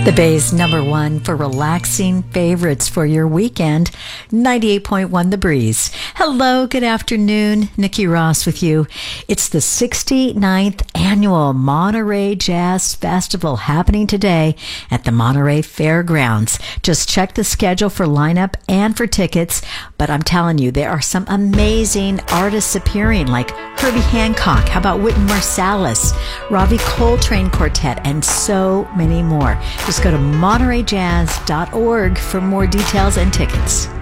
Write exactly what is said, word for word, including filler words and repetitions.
The Bay's number one for relaxing favorites for your weekend, ninety-eight point one The Breeze. Hello, good afternoon. Nikki Ross with you. It's the sixty-ninth annual Monterey Jazz Festival happening today at the Monterey Fairgrounds. Just check the schedule for lineup and for tickets, but I'm telling you, there are some amazing artists appearing like Herbie Hancock, how about Wynton Marsalis, Ravi Coltrane Quartet, and so many more. Just go to monterey jazz dot org for more details and tickets.